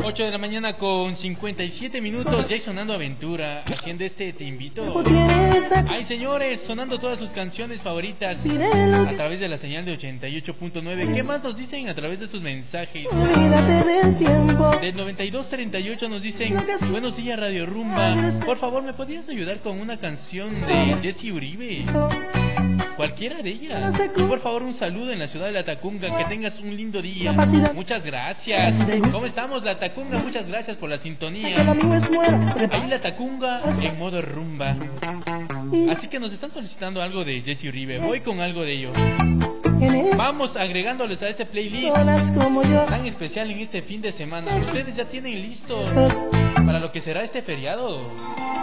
8 de la mañana con 57 minutos, ya y sonando Aventura, haciendo este Te Invito. Ay, señores, sonando todas sus canciones favoritas a través de la señal de 88.9. ¿Qué más nos dicen a través de sus mensajes? Del 9238 nos dicen: buenos días, Radio Rumba. Por favor, ¿me podrías ayudar con una canción de Jessy Uribe? Cualquiera de ellas. Y por favor, un saludo en la ciudad de La Tacunga. Que tengas un lindo día. Muchas gracias. ¿Cómo estamos, La Tacunga? Muchas gracias por la sintonía. Ahí La Tacunga en modo rumba. Así que nos están solicitando algo de Jessy Uribe. Voy con algo de ello. Vamos agregándoles a este playlist tan especial en este fin de semana. Ustedes ya tienen listos para lo que será este feriado.